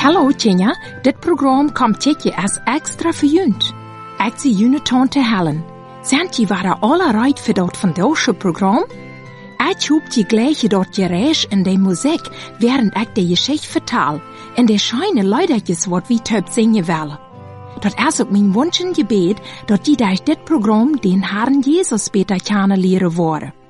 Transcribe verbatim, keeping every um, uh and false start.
Hallo Tjena, dit programma komt tot je als extra voor junt. Ik zie jullie tante Helen. Zijn je waren alle rijdt voor dat vandaagse programma? Ik hoop je gleich dat je reis in de muziek, während ik de geschichte vertaal, en de scheine leidertjes wat wie töp zingen willen. Dat is ook mijn wunsch en gebed, dat die durch dit programma den Herrn Jesus beter kennenleren worden.